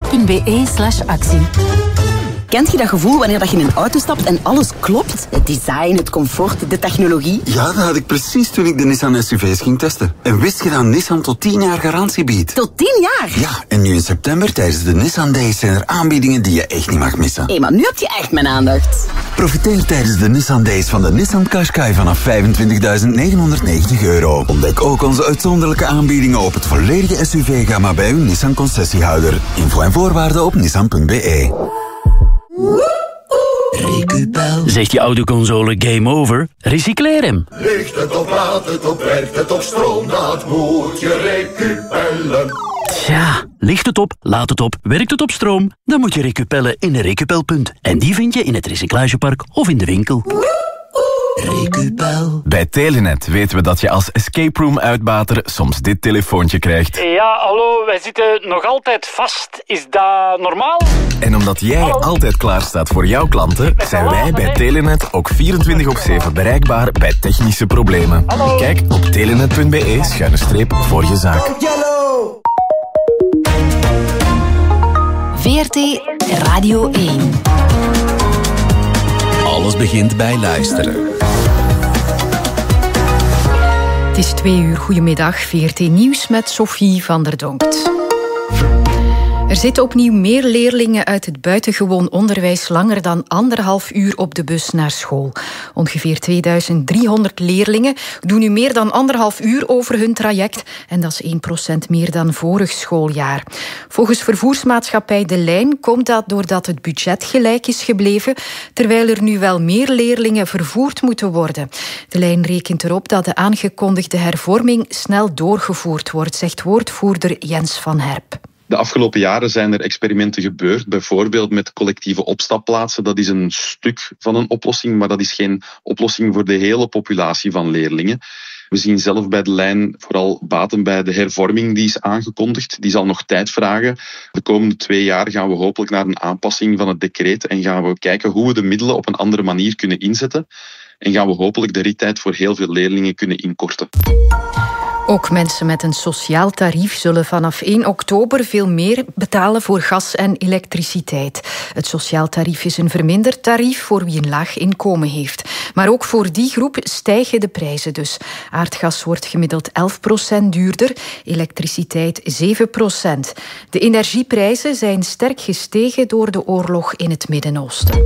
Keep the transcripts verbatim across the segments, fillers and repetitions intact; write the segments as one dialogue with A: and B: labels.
A: punt b e slash actie. Kent je dat gevoel wanneer dat je in een auto stapt en alles klopt? Het design, het comfort, de technologie.
B: Ja, dat had ik precies toen ik de Nissan S U V's ging testen. En wist je dat Nissan tot tien jaar garantie biedt?
A: Tot tien jaar?
B: Ja, en nu in september tijdens de Nissan Days zijn er aanbiedingen die je echt niet mag missen.
A: Hé, hey, maar nu heb je echt mijn aandacht.
B: Profiteer tijdens de Nissan Days van de Nissan Qashqai vanaf vijfentwintigduizend negenhonderdnegentig euro. Ontdek ook onze uitzonderlijke aanbiedingen op het volledige S U V-gamma bij uw Nissan concessiehouder. Info en voorwaarden op nissan punt b e.
C: Recupel. Zegt je autoconsole game over? Recycleer hem.
D: Ligt het op, laat het op, werkt het op stroom, dat moet je recupellen.
C: Tja, ligt het op, laat het op, werkt het op stroom? Dan moet je recupellen in een Recupelpunt. En die vind je in het recyclagepark of in de winkel.
E: Recupel. Bij Telenet weten we dat je als escape room uitbater soms dit telefoontje krijgt.
F: Ja, hallo, wij zitten nog altijd vast. Is dat normaal?
E: En omdat jij hallo? altijd klaar staat voor jouw klanten, zijn wij bij Telenet ook vierentwintig op zeven bereikbaar bij technische problemen. Hallo? Kijk op telenet punt b e schuine streep voor je zaak.
A: V R T Radio één.
G: Alles begint bij luisteren.
H: Het is twee uur. Goedemiddag. V R T Nieuws met Sophie van der Donkt. Er zitten opnieuw meer leerlingen uit het buitengewoon onderwijs langer dan anderhalf uur op de bus naar school. Ongeveer tweeduizend driehonderd leerlingen doen nu meer dan anderhalf uur over hun traject en dat is één procent meer dan vorig schooljaar. Volgens vervoersmaatschappij De Lijn komt dat doordat het budget gelijk is gebleven, terwijl er nu wel meer leerlingen vervoerd moeten worden. De Lijn rekent erop dat de aangekondigde hervorming snel doorgevoerd wordt, zegt woordvoerder Jens van Herp.
I: De afgelopen jaren zijn er experimenten gebeurd, bijvoorbeeld met collectieve opstapplaatsen. Dat is een stuk van een oplossing, maar dat is geen oplossing voor de hele populatie van leerlingen. We zien zelf bij De Lijn vooral baten bij de hervorming die is aangekondigd. Die zal nog tijd vragen. De komende twee jaar gaan we hopelijk naar een aanpassing van het decreet en gaan we kijken hoe we de middelen op een andere manier kunnen inzetten. En gaan we hopelijk de rittijd voor heel veel leerlingen kunnen inkorten.
H: Ook mensen met een sociaal tarief zullen vanaf één oktober veel meer betalen voor gas en elektriciteit. Het sociaal tarief is een verminderd tarief voor wie een laag inkomen heeft. Maar ook voor die groep stijgen de prijzen dus. Aardgas wordt gemiddeld elf procent duurder, elektriciteit zeven procent. De energieprijzen zijn sterk gestegen door de oorlog in het Midden-Oosten.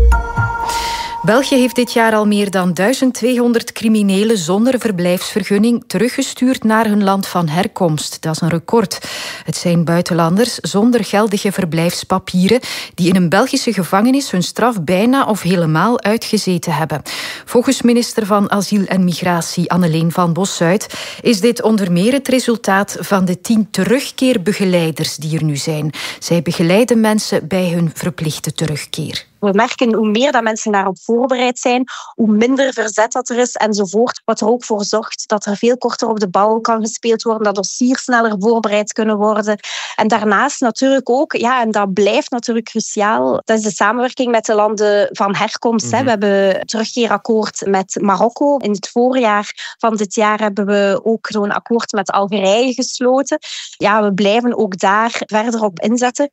H: België heeft dit jaar al meer dan duizend tweehonderd criminelen zonder verblijfsvergunning teruggestuurd naar hun land van herkomst. Dat is een record. Het zijn buitenlanders zonder geldige verblijfspapieren die in een Belgische gevangenis hun straf bijna of helemaal uitgezeten hebben. Volgens minister van Asiel en Migratie Anneleen van Bossuit is dit onder meer het resultaat van de tien terugkeerbegeleiders die er nu zijn. Zij begeleiden mensen bij hun verplichte terugkeer.
J: We merken hoe meer dat mensen daarop voorbereid zijn, hoe minder verzet dat er is enzovoort. Wat er ook voor zorgt dat er veel korter op de bal kan gespeeld worden, dat dossiers sneller voorbereid kunnen worden. En daarnaast natuurlijk ook, ja, en dat blijft natuurlijk cruciaal, dat is de samenwerking met de landen van herkomst. Mm-hmm. Hè. We hebben een terugkeerakkoord met Marokko. In het voorjaar van dit jaar hebben we ook zo'n akkoord met Algerije gesloten. Ja, we blijven ook daar verder op inzetten.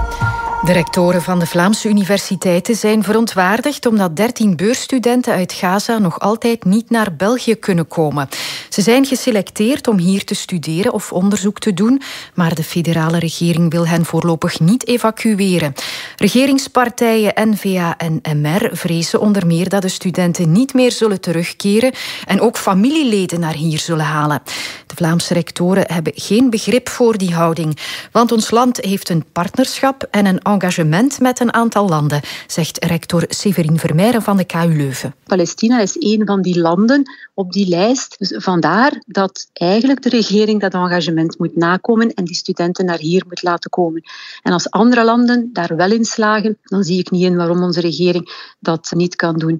H: De rectoren van de Vlaamse universiteiten zijn verontwaardigd omdat dertien beursstudenten uit Gaza nog altijd niet naar België kunnen komen. Ze zijn geselecteerd om hier te studeren of onderzoek te doen, maar de federale regering wil hen voorlopig niet evacueren. Regeringspartijen N V A en M R vrezen onder meer dat de studenten niet meer zullen terugkeren en ook familieleden naar hier zullen halen. De Vlaamse rectoren hebben geen begrip voor die houding, want ons land heeft een partnerschap en een engagement met een aantal landen, zegt rector Severine Vermeijren van de K U Leuven.
K: Palestina is een van die landen op die lijst. Dus vandaar dat eigenlijk de regering dat engagement moet nakomen en die studenten naar hier moet laten komen. En als andere landen daar wel in slagen, dan zie ik niet in waarom onze regering dat niet kan doen.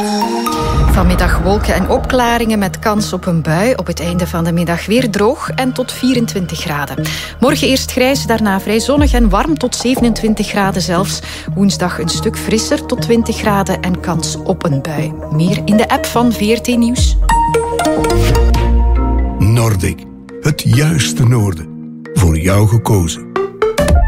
H: Vanmiddag wolken en opklaringen met kans op een bui. Op het einde van de middag weer droog en tot vierentwintig graden. Morgen eerst grijs, daarna vrij zonnig en warm tot zevenentwintig graden zelfs. Woensdag een stuk frisser tot twintig graden en kans op een bui. Meer in de app van V R T Nieuws.
L: Nordic, het juiste noorden. Voor jou gekozen.